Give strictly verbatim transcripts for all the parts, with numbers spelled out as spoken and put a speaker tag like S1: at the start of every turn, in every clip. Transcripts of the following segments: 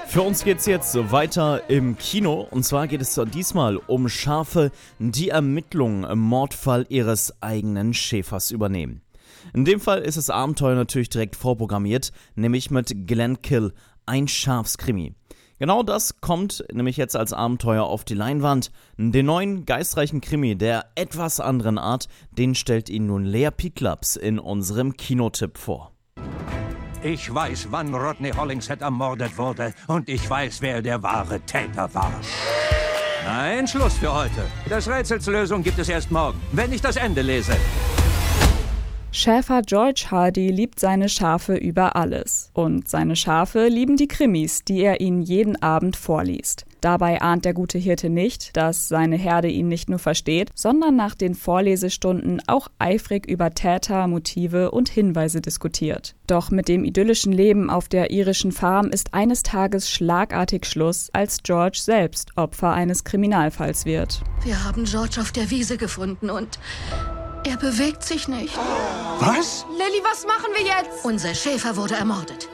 S1: Für uns geht's jetzt weiter im Kino, und zwar geht es diesmal um Schafe, die Ermittlungen im Mordfall ihres eigenen Schäfers übernehmen. In dem Fall ist das Abenteuer natürlich direkt vorprogrammiert, nämlich mit Glenkill, ein Schafskrimi. Genau das kommt nämlich jetzt als Abenteuer auf die Leinwand. Den neuen, geistreichen Krimi der etwas anderen Art, den stellt Ihnen nun Lea Pieklaps in unserem Kinotipp vor.
S2: Ich weiß, wann Rodney Hollingshead ermordet wurde, und ich weiß, wer der wahre Täter war. Nein, Schluss für heute. Das Rätsels Lösung gibt es erst morgen, wenn ich das Ende lese.
S3: Schäfer George Hardy liebt seine Schafe über alles. Und seine Schafe lieben die Krimis, die er ihnen jeden Abend vorliest. Dabei ahnt der gute Hirte nicht, dass seine Herde ihn nicht nur versteht, sondern nach den Vorlesestunden auch eifrig über Täter, Motive und Hinweise diskutiert. Doch mit dem idyllischen Leben auf der irischen Farm ist eines Tages schlagartig Schluss, als George selbst Opfer eines Kriminalfalls wird.
S4: Wir haben George auf der Wiese gefunden und er bewegt sich nicht.
S2: Was?
S4: Lilly, was machen wir jetzt? Unser Schäfer wurde ermordet.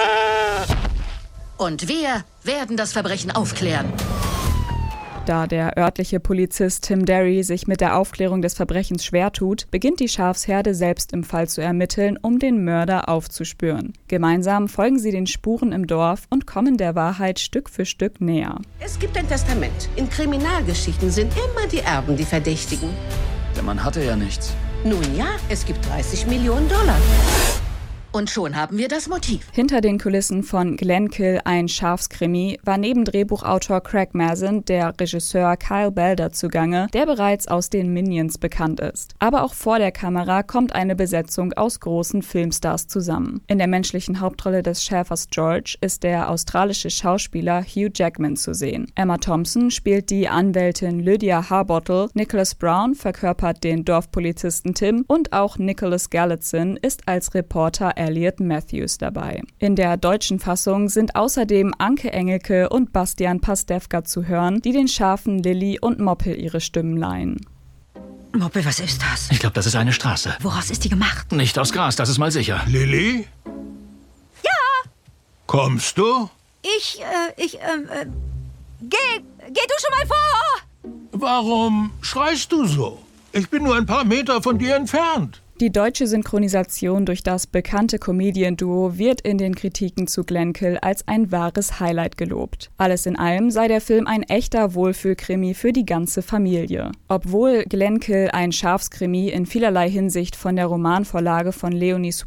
S4: Und wir werden das Verbrechen aufklären.
S3: Da der örtliche Polizist Tim Derry sich mit der Aufklärung des Verbrechens schwer tut, beginnt die Schafsherde selbst im Fall zu ermitteln, um den Mörder aufzuspüren. Gemeinsam folgen sie den Spuren im Dorf und kommen der Wahrheit Stück für Stück näher.
S5: Es gibt ein Testament. In Kriminalgeschichten sind immer die Erben die Verdächtigen.
S6: Der Mann hatte ja nichts.
S5: Nun ja, es gibt dreißig Millionen Dollar.
S4: Und schon haben wir das Motiv.
S3: Hinter den Kulissen von Glenkill, ein Schafskrimi, war neben Drehbuchautor Craig Mazin der Regisseur Kyle Belder zugange, der bereits aus den Minions bekannt ist. Aber auch vor der Kamera kommt eine Besetzung aus großen Filmstars zusammen. In der menschlichen Hauptrolle des Schäfers George ist der australische Schauspieler Hugh Jackman zu sehen. Emma Thompson spielt die Anwältin Lydia Harbottle, Nicholas Brown verkörpert den Dorfpolizisten Tim und auch Nicholas Galitzin ist als Reporter Elliot Matthews dabei. In der deutschen Fassung sind außerdem Anke Engelke und Bastian Pastewka zu hören, die den Schafen Lilly und Moppel ihre Stimmen leihen.
S7: Moppel, was ist das?
S6: Ich glaube, das ist eine Straße.
S7: Woraus ist die gemacht?
S6: Nicht aus Gras, das ist mal sicher.
S8: Lilly?
S7: Ja!
S8: Kommst du?
S7: Ich, äh, ich, ähm, äh, geh, geh du schon mal vor!
S8: Warum schreist du so? Ich bin nur ein paar Meter von dir entfernt.
S3: Die deutsche Synchronisation durch das bekannte Comedian-Duo wird in den Kritiken zu Glenkill als ein wahres Highlight gelobt. Alles in allem sei der Film ein echter Wohlfühlkrimi für die ganze Familie. Obwohl Glenkill, ein Schafskrimi, in vielerlei Hinsicht von der Romanvorlage von Leonie